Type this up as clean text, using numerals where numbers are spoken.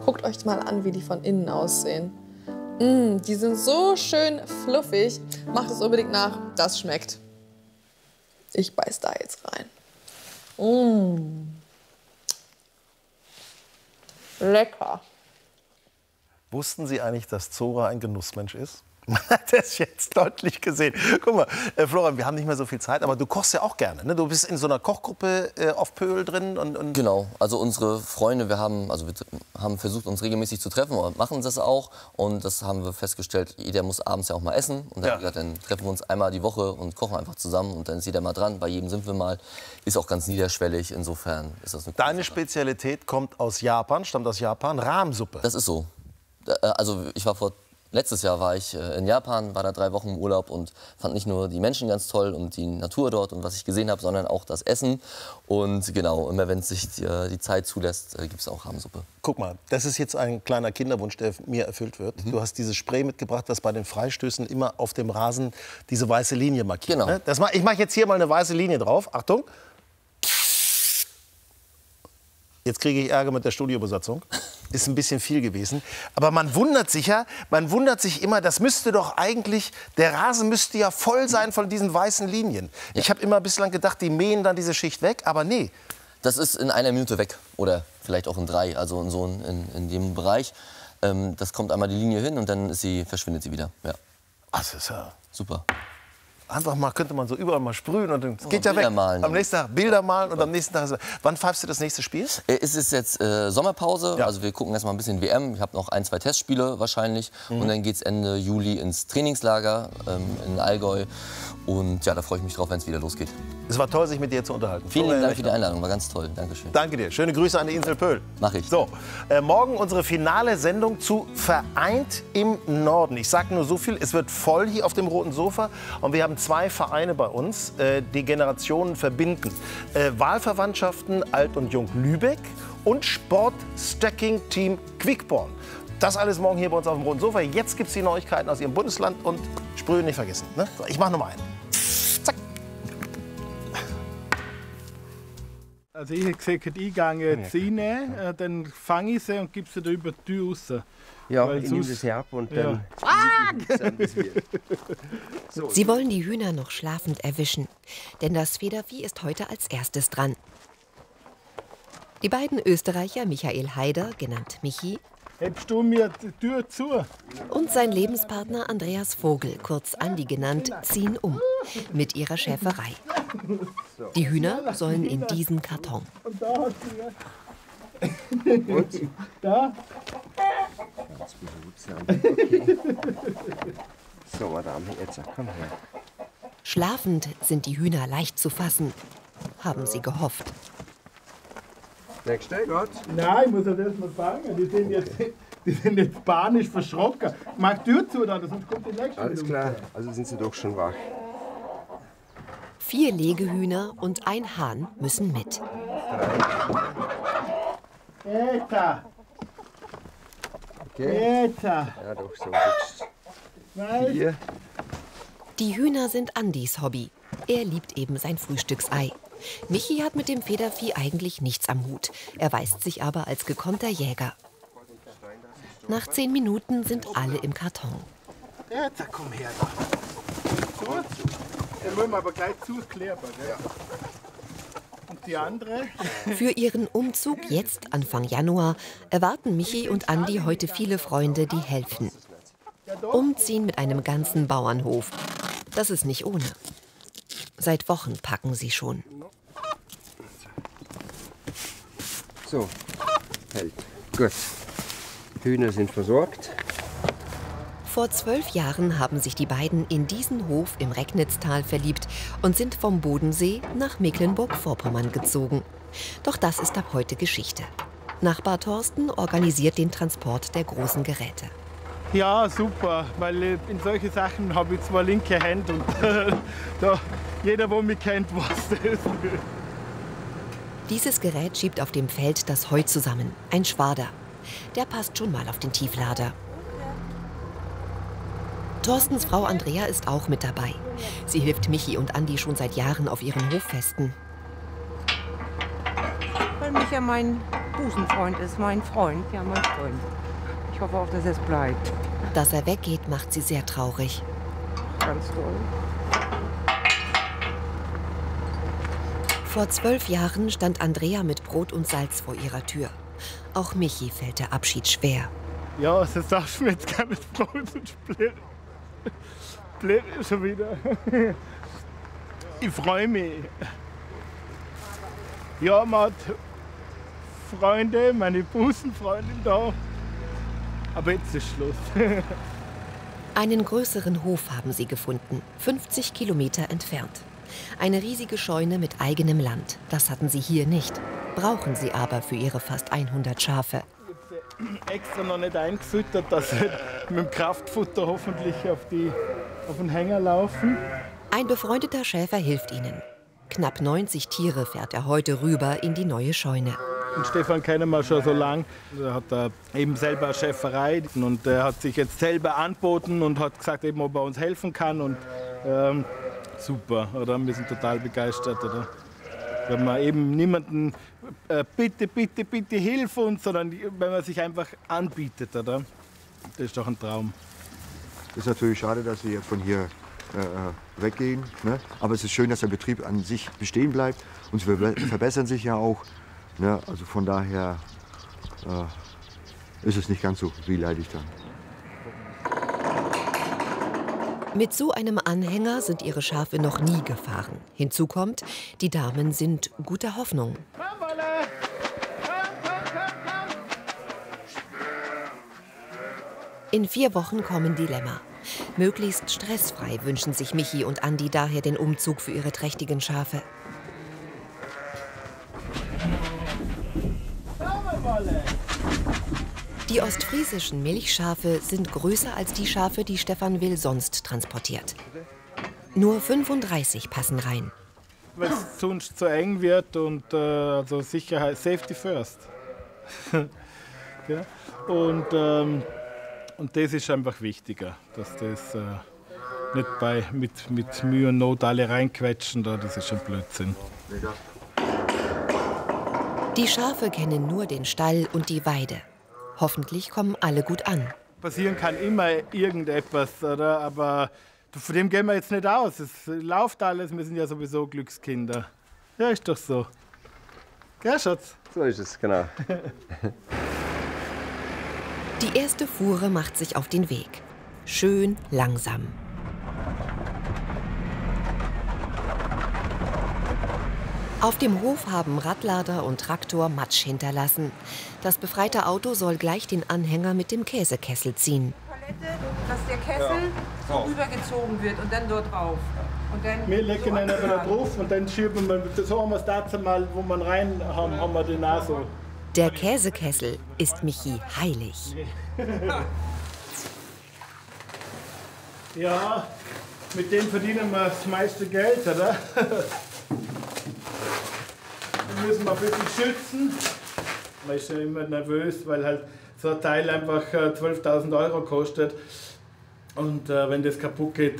Guckt euch mal an, wie die von innen aussehen. Die sind so schön fluffig. Macht es unbedingt nach, das schmeckt. Ich beiß da jetzt rein. Lecker. Wussten Sie eigentlich, dass Zora ein Genussmensch ist? Man hat das jetzt deutlich gesehen. Guck mal, Florian, wir haben nicht mehr so viel Zeit, aber du kochst ja auch gerne, ne? Du bist in so einer Kochgruppe auf Pöhl drin. Und Genau, also unsere Freunde, wir haben versucht, uns regelmäßig zu treffen und machen das auch. Und das haben wir festgestellt, jeder muss abends ja auch mal essen. Und dann, haben wir gesagt, dann treffen wir uns einmal die Woche und kochen einfach zusammen. Und dann ist jeder mal dran, bei jedem sind wir mal. Ist auch ganz niederschwellig, insofern ist das eine coole Deine Sache. Spezialität kommt aus Japan, stammt aus Japan, Rahmsuppe. Das ist so. Also ich war letztes Jahr war ich in Japan, war da 3 Wochen im Urlaub und fand nicht nur die Menschen ganz toll und die Natur dort und was ich gesehen habe, sondern auch das Essen. Und genau, immer wenn es sich die Zeit zulässt, gibt es auch Rahmsuppe. Guck mal, das ist jetzt ein kleiner Kinderwunsch, der mir erfüllt wird. Du hast dieses Spray mitgebracht, das bei den Freistößen immer auf dem Rasen diese weiße Linie markiert. Genau. Ne? Ich mache jetzt hier mal eine weiße Linie drauf. Achtung. Jetzt kriege ich Ärger mit der Studiobesatzung. Ist ein bisschen viel gewesen. Aber man wundert sich immer, das müsste doch eigentlich, der Rasen müsste ja voll sein von diesen weißen Linien. Ja. Ich habe immer bislang gedacht, die mähen dann diese Schicht weg, aber nee. Das ist in 1 Minute weg oder vielleicht auch in 3, also in dem Bereich. Das kommt einmal die Linie hin und dann verschwindet sie wieder. Ja. Das ist ja super. Einfach mal, könnte man so überall mal sprühen und es geht ja weg. Malen. Am nächsten Tag Bilder malen und am nächsten Tag... Wann pfeifst du das nächste Spiel? Es ist jetzt Sommerpause, Ja. also wir gucken erst mal ein bisschen WM. Ich habe noch 1, 2 Testspiele wahrscheinlich. Und dann geht es Ende Juli ins Trainingslager in Allgäu. Und ja, da freue ich mich drauf, wenn es wieder losgeht. Es war toll, sich mit dir zu unterhalten. Vielen lieben Dank für die Einladung, war ganz toll. Dankeschön. Danke dir. Schöne Grüße an die Insel Pöhl. Mach ich. So, morgen unsere finale Sendung zu Vereint im Norden. Ich sage nur so viel, es wird voll hier auf dem roten Sofa. Und wir haben 2 Vereine bei uns, die Generationen verbinden. Wahlverwandtschaften Alt und Jung Lübeck und Sport-Stacking-Team Quickborn. Das alles morgen hier bei uns auf dem roten Sofa. Jetzt gibt es die Neuigkeiten aus Ihrem Bundesland und Sprühen nicht vergessen. Ne? So, ich mache noch mal einen. Zack. Also ich habe gesagt, ich gehe jetzt rein, dann fange ich sie und gebe sie da über die Tür raus. Ja, Weil ich nehme sonst- das her und dann... Sie wollen die Hühner noch schlafend erwischen, denn das Federvieh ist heute als erstes dran. Die beiden Österreicher, Michael Haider, genannt Michi, Hebst du mir die Tür zu? und sein Lebenspartner Andreas Vogel, kurz Andi genannt, ziehen um mit ihrer Schäferei. Die Hühner sollen in diesen Karton. Und da hat sie Und? da. Ganz behutsam. Okay. So, Madame, jetzt komm her. Schlafend sind die Hühner leicht zu fassen, haben sie gehofft. Nächste, Gott. Nein, ich muss ja das mal fangen. Die sind jetzt panisch verschrocken. Mach die Tür zu, dann, sonst kommt die nächste. Alles klar, also sind Sie doch schon wach. 4 Legehühner und ein Hahn müssen mit. Eta, Okay? Eta. Ja, doch, so sechs. Nein. 4. Die Hühner sind Andis Hobby. Er liebt eben sein Frühstücksei. Michi hat mit dem Federvieh eigentlich nichts am Hut. Er weist sich aber als gekonnter Jäger. Nach 10 Minuten sind alle im Karton. Eta, komm her. Zu. Den wollen wir aber gleich zuklären. Ja. Und die andere? Für ihren Umzug jetzt, Anfang Januar, erwarten Michi und Andi heute viele Freunde, die helfen. Umziehen mit einem ganzen Bauernhof. Das ist nicht ohne. Seit Wochen packen sie schon. So, hält. Gut. Hühner sind versorgt. Vor 12 Jahren haben sich die beiden in diesen Hof im Recknitztal verliebt und sind vom Bodensee nach Mecklenburg-Vorpommern gezogen. Doch das ist ab heute Geschichte. Nachbar Thorsten organisiert den Transport der großen Geräte. Ja, super, weil in solche Sachen habe ich 2 linke Hände und da, jeder, der mich kennt, weiß das. Dieses Gerät schiebt auf dem Feld das Heu zusammen. Ein Schwader. Der passt schon mal auf den Tieflader. Thorstens Frau Andrea ist auch mit dabei. Sie hilft Michi und Andi schon seit Jahren auf ihren Hoffesten. weil Micha mein Busenfreund ist, mein Freund, ja, mein Freund. Ich hoffe auch, dass es bleibt. Dass er weggeht, macht sie sehr traurig. Ganz toll. Vor 12 Jahren stand Andrea mit Brot und Salz vor ihrer Tür. Auch Michi fällt der Abschied schwer. Ja, das darfst du mir jetzt gar nicht Brot und Split. Split schon wieder. Ich freue mich. Ja, man hat Freunde, meine Busenfreundin da. Aber jetzt ist Schluss. Einen größeren Hof haben sie gefunden, 50 Kilometer entfernt. Eine riesige Scheune mit eigenem Land. Das hatten sie hier nicht. Brauchen sie aber für ihre fast 100 Schafe. Ich habe extra noch nicht eingefüttert, dass sie mit dem Kraftfutter hoffentlich auf den Hänger laufen. Ein befreundeter Schäfer hilft ihnen. Knapp 90 Tiere fährt er heute rüber in die neue Scheune. Und Stefan kennen wir schon so lange. Er hat da eben selber eine Schäferei und er hat sich jetzt selber angeboten und hat gesagt, eben, ob er uns helfen kann. Und super, oder? Wir sind total begeistert. Oder? Wenn man eben niemanden bitte, bitte, bitte hilf uns, sondern wenn man sich einfach anbietet. Oder? Das ist doch ein Traum. Es ist natürlich schade, dass wir von hier weggehen. Ne? Aber es ist schön, dass der Betrieb an sich bestehen bleibt. Und sie verbessern sich ja auch. Ne? Also von daher ist es nicht ganz so wehleidig dann. Mit so einem Anhänger sind ihre Schafe noch nie gefahren. Hinzu kommt, die Damen sind guter Hoffnung. In 4 Wochen kommen die Lämmer. Möglichst stressfrei wünschen sich Michi und Andi daher den Umzug für ihre trächtigen Schafe. Die ostfriesischen Milchschafe sind größer als die Schafe, die Stefan Will sonst transportiert. Nur 35 passen rein. Weil es sonst zu eng wird und also Sicherheit, Safety first. Ja? Und das ist einfach wichtiger, dass das nicht mit Mühe und Not alle reinquetschen, das ist schon Blödsinn. Die Schafe kennen nur den Stall und die Weide. Hoffentlich kommen alle gut an. Passieren kann immer irgendetwas, oder? Aber von dem gehen wir jetzt nicht aus. Es läuft alles, wir sind ja sowieso Glückskinder. Ja, ist doch so. Gell, Schatz? So ist es, genau. Die erste Fuhre macht sich auf den Weg. Schön langsam. Auf dem Hof haben Radlader und Traktor Matsch hinterlassen. Das befreite Auto soll gleich den Anhänger mit dem Käsekessel ziehen. Palette, dass der Kessel so rübergezogen wird und dann dort drauf. Und dann wir legen ihn aber da drauf und dann schieben wir, so haben wir es dazu mal, wo man rein haben wir den auch so. Der Käsekessel ist Michi heilig. Ja, mit dem verdienen wir das meiste Geld, oder? Den müssen wir ein bisschen schützen. Man ist ja immer nervös, weil halt so ein Teil einfach 12.000 € kostet. Und wenn das kaputt geht,